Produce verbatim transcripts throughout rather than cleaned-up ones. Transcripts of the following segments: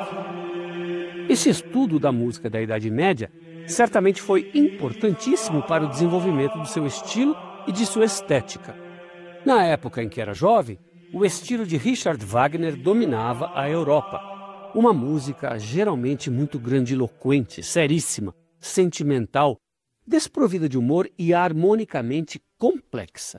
Esse estudo da música da Idade Média certamente foi importantíssimo para o desenvolvimento do seu estilo e de sua estética. Na época em que era jovem, o estilo de Richard Wagner dominava a Europa. Uma música geralmente muito grandiloquente, seríssima, sentimental, desprovida de humor e harmonicamente complexa.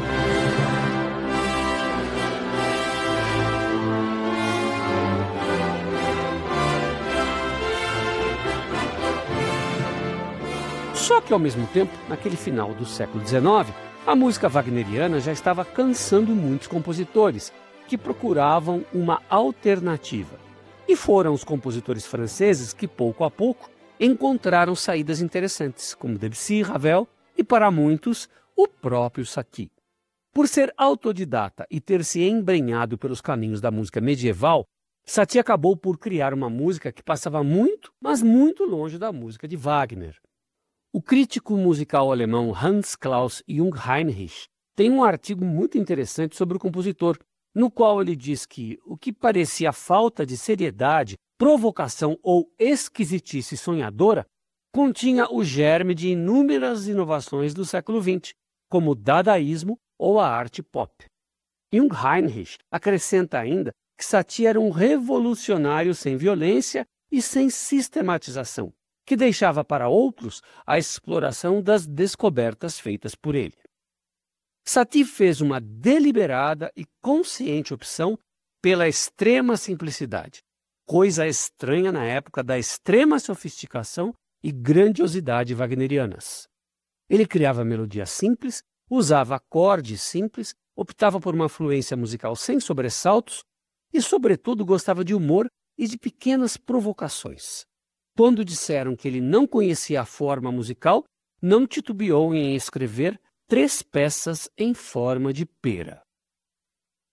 Só que, ao mesmo tempo, naquele final do século dezenove, a música wagneriana já estava cansando muitos compositores, que procuravam uma alternativa. E foram os compositores franceses que, pouco a pouco, encontraram saídas interessantes, como Debussy, Ravel e, para muitos, o próprio Satie. Por ser autodidata e ter se embrenhado pelos caminhos da música medieval, Satie acabou por criar uma música que passava muito, mas muito longe da música de Wagner. O crítico musical alemão Hans Klaus Jungheinrich tem um artigo muito interessante sobre o compositor, no qual ele diz que o que parecia falta de seriedade, provocação ou esquisitice sonhadora continha o germe de inúmeras inovações do século vinte, como o dadaísmo ou a arte pop. Jungheinrich acrescenta ainda que Satie era um revolucionário sem violência e sem sistematização, que deixava para outros a exploração das descobertas feitas por ele. Satie fez uma deliberada e consciente opção pela extrema simplicidade, coisa estranha na época da extrema sofisticação e grandiosidade wagnerianas. Ele criava melodias simples, usava acordes simples, optava por uma fluência musical sem sobressaltos e, sobretudo, gostava de humor e de pequenas provocações. Quando disseram que ele não conhecia a forma musical, não titubeou em escrever três peças em forma de pera.